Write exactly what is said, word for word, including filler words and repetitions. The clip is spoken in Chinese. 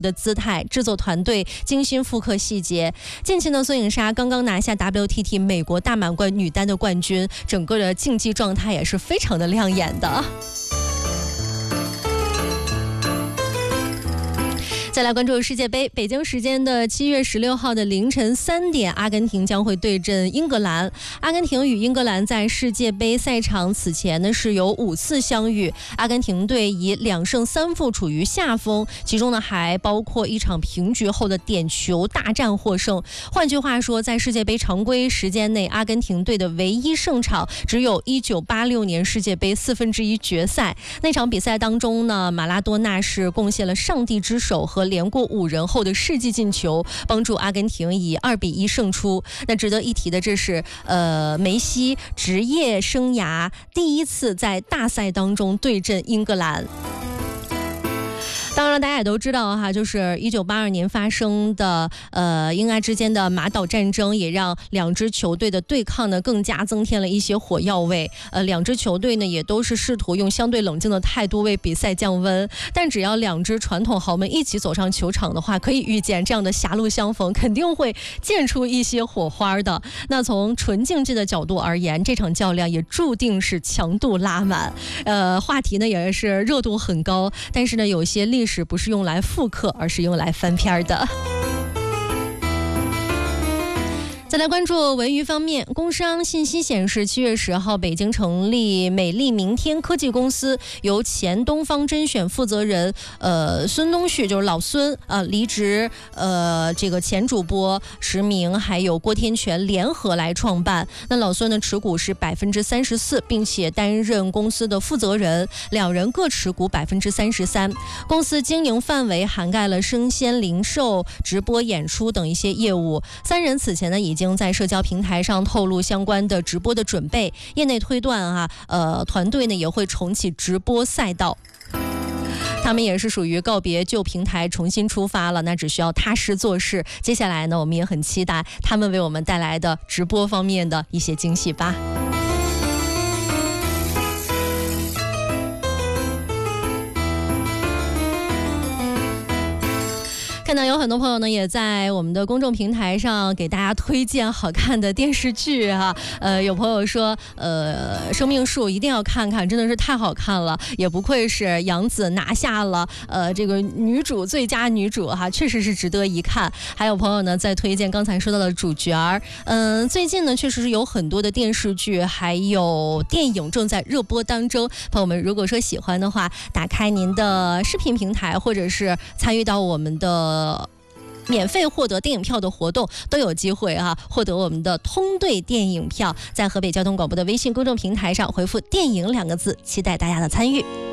的姿态，制作团队精心复刻细节。近期呢，孙颖莎刚刚拿下 W T T 美国大满贯女单的冠军，整个的竞技状态也是非常的亮眼的。再来关注世界杯，北京时间的七月十六号的凌晨三点，阿根廷将会对阵英格兰。阿根廷与英格兰在世界杯赛场此前呢是有五次相遇，阿根廷队以两胜三负处于下风，其中呢还包括一场平局后的点球大战获胜。换句话说，在世界杯常规时间内，阿根廷队的唯一胜场只有一九八六年世界杯四分之一决赛那场比赛当中呢，马拉多纳是贡献了上帝之手和连过五人后的世纪进球，帮助阿根廷以二比一胜出。那值得一提的，这是呃梅西职业生涯第一次在大赛当中对阵英格兰。当然大家也都知道哈，就是一九八二年发生的呃英阿之间的马岛战争，也让两支球队的对抗呢更加增添了一些火药味。呃，两支球队呢也都是试图用相对冷静的态度为比赛降温，但只要两支传统豪门一起走上球场的话，可以预见这样的狭路相逢肯定会溅出一些火花的。那从纯竞技的角度而言，这场较量也注定是强度拉满，呃，话题呢也是热度很高，但是呢有些历史不是用来复刻，而是用来翻篇的。再来关注文娱方面，工商信息显示，七月十号，北京成立美丽明天科技公司，由前东方甄选负责人呃孙东旭，就是老孙呃离职，呃这个前主播石明还有郭天全联合来创办。那老孙的持股是百分之三十四，并且担任公司的负责人，两人各持股百分之三十三。公司经营范围涵盖了生鲜零售、直播演出等一些业务。三人此前呢已经已经在社交平台上透露相关的直播的准备，业内推断啊，呃，团队呢也会重启直播赛道。他们也是属于告别旧平台，重新出发了，那只需要踏实做事。接下来呢，我们也很期待他们为我们带来的直播方面的一些惊喜吧。看到有很多朋友呢，也在我们的公众平台上给大家推荐好看的电视剧哈。呃，有朋友说，呃，生命树一定要看看，真的是太好看了，也不愧是杨紫拿下了呃这个女主最佳女主哈，确实是值得一看。还有朋友呢在推荐刚才说到的主角儿，嗯、呃，最近呢确实是有很多的电视剧还有电影正在热播当中。朋友们如果说喜欢的话，打开您的视频平台，或者是参与到我们的免费获得电影票的活动，都有机会啊获得我们的通兑电影票。在河北交通广播的微信公众平台上回复电影两个字，期待大家的参与。